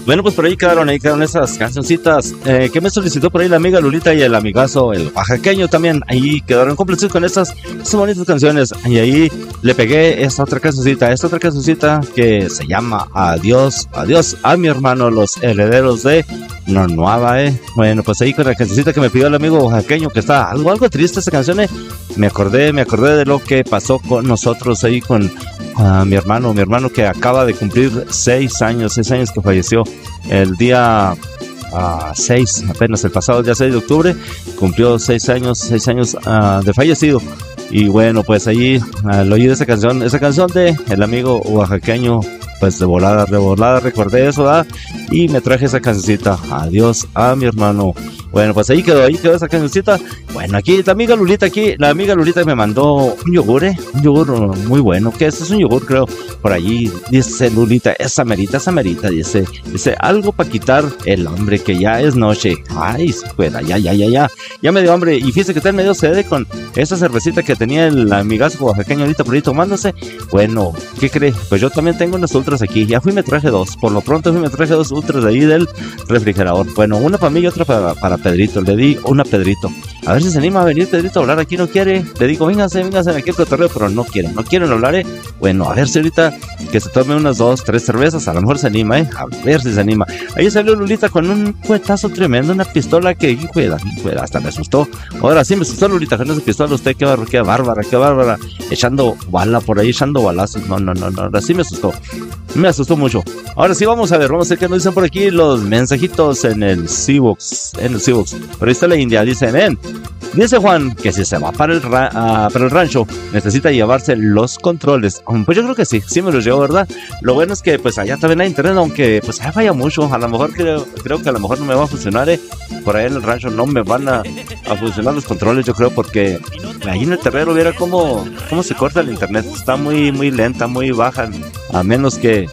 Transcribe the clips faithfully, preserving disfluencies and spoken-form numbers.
Bueno, pues por ahí quedaron, ahí quedaron esas cancioncitas eh, que me solicitó por ahí la amiga Lulita y el amigazo, el oaxaqueño también. Ahí quedaron complacidos con esas, esas bonitas canciones. Y ahí le pegué esta otra cancioncita, esta otra cancioncita que se llama Adiós, adiós a mi hermano, los herederos de Nonuava, eh. Bueno, pues ahí con la cancioncita que me pidió el amigo oaxaqueño, que está algo, algo triste esa canción, eh. Me acordé, me acordé de lo que pasó con nosotros ahí con uh, mi hermano, mi hermano que acaba de cumplir seis años, seis años que falleció el día uh, seis, apenas el pasado día seis de octubre, cumplió seis años, seis años uh, de fallecido. Y bueno, pues ahí al oír esa canción, esa canción de el amigo oaxaqueño, pues de volada, de volada recordé eso, ¿verdad? Y me traje esa cancioncita, Adiós a mi hermano. Bueno, pues ahí quedó, ahí quedó esa cancioncita. Bueno, aquí la amiga Lulita, aquí, la amiga Lulita me mandó un yogur, ¿eh? Un yogur muy bueno, que este es un yogur, creo, por allí, dice Lulita, esa merita, esa merita, dice, dice, algo para quitar el hambre, que ya es noche. Ay, fuera, ya, ya, ya, ya, ya me dio hambre, y fíjese que está en medio sede con esa cervecita que tenía el amigazo oaxaqueño ahorita por ahí tomándose. Bueno, ¿qué cree? Pues yo también tengo unas ultras aquí, ya fui me traje dos, por lo pronto fui me traje dos ultras de ahí del refrigerador. Bueno, una para mí y otra para, para Pedrito, le di una a Pedrito. A ver si se anima a venir Pedrito a hablar, aquí no quiere. Le digo, véngase, véngase aquí al cotorreo, pero no quieren, no quieren hablar, eh. Bueno, a ver si ahorita que se tome unas dos, tres cervezas, a lo mejor se anima, eh. A ver si se anima. Ahí salió Lulita con un cuetazo tremendo, una pistola que, hijo de, hijo de, hasta me asustó. Ahora sí me asustó Lulita con esa pistola, usted qué, bar, qué bárbara, qué bárbara, echando bala por ahí, echando balazos. No, no, no, no, ahora sí me asustó. Me asustó mucho. Ahora sí vamos a ver, vamos a ver qué nos dicen por aquí los mensajitos en el C-Box, en el C-Box. Pero ahí está la India, dice, ven, dice Juan que si se va para el, ra uh, para el rancho necesita llevarse los controles. Um, pues yo creo que sí, sí me los llevo, ¿verdad? Lo bueno es que pues allá también hay internet, aunque pues allá falla mucho. A lo mejor creo, creo que a lo mejor no me va a funcionar, eh. Por ahí en el rancho no me van a, a funcionar los controles, yo creo, porque ahí en el terreno viera cómo, cómo se corta el internet. Está muy, muy lenta, muy baja, a menos que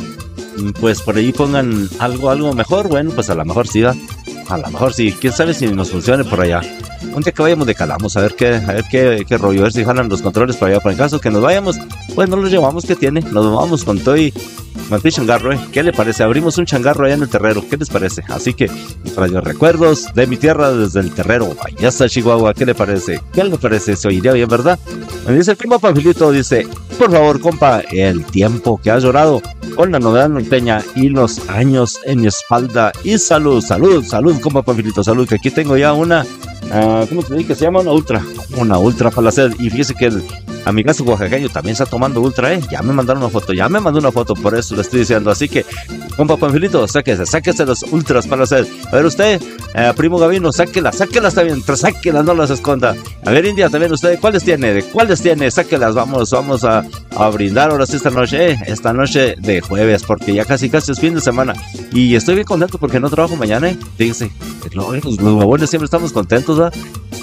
pues por ahí pongan algo, algo mejor. Bueno, pues a lo mejor sí, ¿va? A lo mejor sí, quién sabe si nos funcione por allá. Un día que vayamos de calamos, a ver qué, a ver qué, qué rollo, a ver si jalan los controles por allá. Por el caso que nos vayamos, pues no los llevamos, ¿qué tiene? Nos vamos con todo y Martín Changarro, ¿eh? ¿Qué le parece? Abrimos un changarro allá en el terrero, ¿qué les parece? Así que, radio recuerdos de mi tierra desde el terrero, allá está Chihuahua, ¿qué le parece? ¿Qué le parece? Se oiría bien, ¿verdad? Me dice el primo Pamfilito, dice, por favor, compa, el tiempo que has llorado con la novedad norteña y los años en mi espalda. Y salud, salud, salud, compa Pamfilito, salud, que aquí tengo ya una, uh, ¿cómo te dije? Se llama una ultra, una ultra para la sed. Y fíjese que el amigazo oaxaqueño también está tomando ultra, eh. Ya me mandaron una foto, ya me mandó una foto, por eso le estoy diciendo. Así que, compa Pamfilito, sáquese, sáquese las ultras para la sed. A ver usted, eh, primo Gavino, sáquela, sáquelas también, sáquelas, no las esconda. A ver, India, también usted, ¿cuáles tiene? ¿De cuáles tiene? Sáquelas, vamos, vamos a, a brindar ahora sí esta noche, eh, esta noche de jueves, porque ya casi casi es fin de semana. Y estoy bien contento porque no trabajo mañana, eh. Fíjense, los, los huevones siempre estamos contentos, ¿verdad?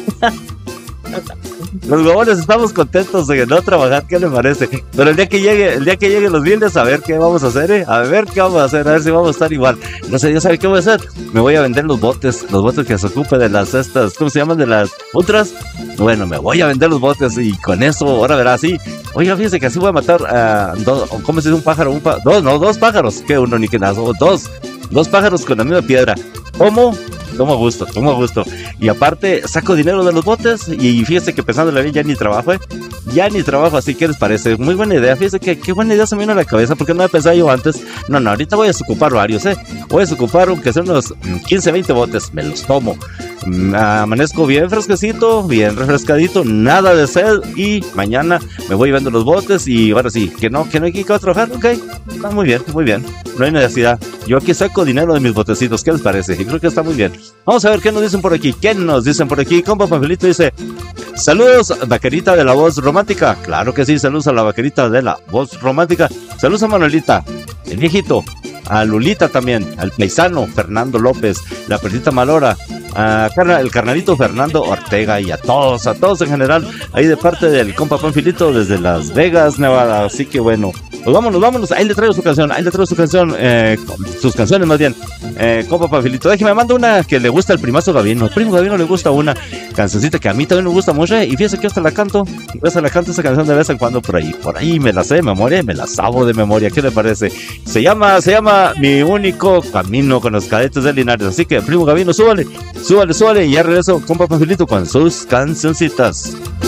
Los huevones estamos contentos de no trabajar, ¿qué le parece? Pero el día que llegue, el día que lleguen los viernes, a ver qué vamos a hacer, ¿eh? A ver qué vamos a hacer, a ver si vamos a estar igual. No sé, ya sabe qué voy a hacer. Me voy a vender los botes, los botes que se ocupen de las estas, ¿cómo se llaman? De las ultras. Bueno, me voy a vender los botes y con eso, ahora verá, sí. Oiga, fíjese que así voy a matar a uh, dos, ¿cómo se dice? Un pájaro, un pájaro, dos, no, dos pájaros, que uno ni que nada, dos, dos pájaros con la misma piedra. ¿Cómo? Tomo gusto, tomo gusto. Y aparte, saco dinero de los botes. Y fíjese que pensándole bien, ya ni trabajo, ¿eh? Ya ni trabajo, así que les parece. Muy buena idea. Fíjese que qué buena idea se me vino a la cabeza, porque no había pensado yo antes. No, no, ahorita voy a desocupar varios, ¿eh? Voy a desocupar, aunque sean unos quince, veinte botes. Me los tomo. Amanezco bien fresquecito, bien refrescadito, nada de sed. Y mañana me voy viendo los botes. Y ahora sí, que no, que no hay que ir a trabajar, ¿ok? Está muy bien, muy bien. No hay necesidad. Yo aquí saco dinero de mis botecitos, ¿qué les parece? Y creo que está muy bien. Vamos a ver qué nos dicen por aquí. ¿Qué nos dicen por aquí? Compa Pamfilito dice: saludos, vaquerita de la voz romántica. Claro que sí, saludos a la vaquerita de la voz romántica. Saludos a Manuelita, el viejito, a Lulita también, al paisano Fernando López, la perrita Malora, a el carnalito Fernando Ortega y a todos, a todos en general, ahí de parte del compa Pamfilito desde Las Vegas, Nevada. Así que bueno, Pues vámonos, vámonos. Ahí le traigo su canción. Ahí le traigo su canción. Eh, sus canciones más bien. Eh, compa Panfilito. Déjeme, manda una que le gusta al primazo Gavino. El primo Gavino le gusta una cancioncita que a mí también me gusta mucho. Y fíjese que hasta la canto. Hasta la canto esa canción de vez en cuando por ahí. Por ahí me la sé de memoria y me la sabo de memoria. ¿Qué le parece? Se llama, se llama Mi Único Camino con los Cadetes de Linares. Así que, primo Gavino, súbale, súbale, súbale. Y ya regreso, compa Panfilito, con sus cancioncitas.